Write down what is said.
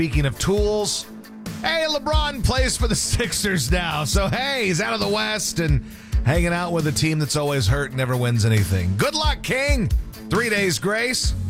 Speaking of tools, hey, LeBron plays for the Sixers now. So, hey, he's out of the West and hanging out with a team that's always hurt and never wins anything. Good luck, King. 3 days grace.